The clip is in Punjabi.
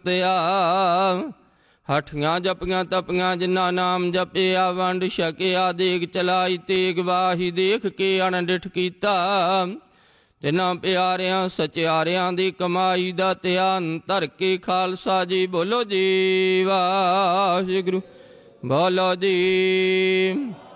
ਵਰਤਿਆ। ਹਠੀਆਂ ਜਪੀਆਂ ਤਪੀਆਂ ਜਿਨ੍ਹਾਂ ਨਾਮ ਜਪਿਆ, ਵੰਡ ਛਕਿਆ ਦੇਗ ਚਲਾਈ ਤੇਗ, ਵਾਹੀ ਦੇਖ ਕੇ ਅਣਡਿਠ ਕੀਤਾ। ਤਿੰਨਾਂ ਪਿਆਰਿਆਂ ਸਚਿਆਰਿਆਂ ਦੀ ਕਮਾਈ ਦਾ ਧਿਆਨ ਧਰ ਕੇ ਖਾਲਸਾ ਜੀ ਬੋਲੋ ਜੀ ਵਾਹਿਗੁਰੂ, ਬੋਲੋ ਜੀ।